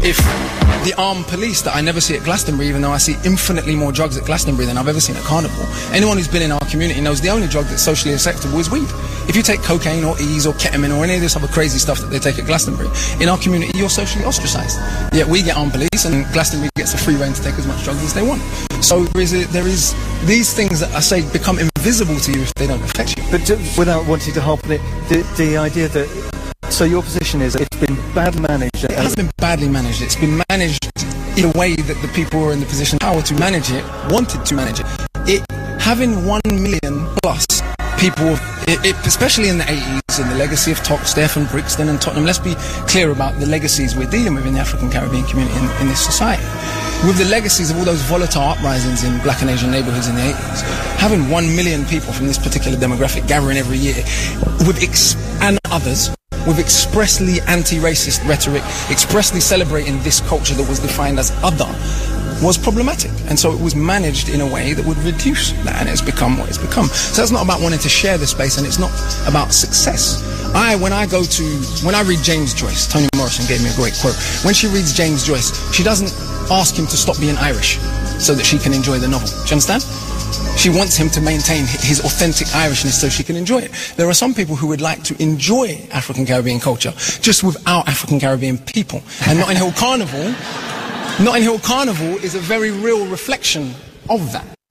if the armed police that I never see at Glastonbury, even though I see infinitely more drugs at Glastonbury than I've ever seen at Carnival, anyone who's been in our community knows the only drug that's socially acceptable is weed. If you take cocaine or E's or ketamine or any of this other crazy stuff that they take at Glastonbury, in our community you're socially ostracised. Yet we get armed police and Glastonbury gets a free rein to take as much drugs as they want. So there is these things that I say become invisible to you if they don't affect you. But without wanting to harp on it, the idea that... So your position is it's been badly managed? It hasn't been badly managed. It's been managed in a way that the people who are in the position of power to manage it wanted to manage it. Having 1 million plus people, especially in the 80s, and the legacy of Toxteth and Brixton and Tottenham, let's be clear about the legacies we're dealing with in the African Caribbean community in this society. With the legacies of all those volatile uprisings in black and Asian neighbourhoods in the 80s, having 1 million people from this particular demographic gathering every year, and others, with expressly anti-racist rhetoric, expressly celebrating this culture that was defined as other, was problematic. And so it was managed in a way that would reduce that, and it's become what it's become. So that's not about wanting to share the space, and it's not about success. When I read James Joyce, Toni Morrison gave me a great quote. When she reads James Joyce, she doesn't ask him to stop being Irish so that she can enjoy the novel. Do you understand? She wants him to maintain his authentic Irishness so she can enjoy it. There are some people who would like to enjoy African Caribbean culture just without African Caribbean people. And Notting Hill Carnival is a very real reflection of that.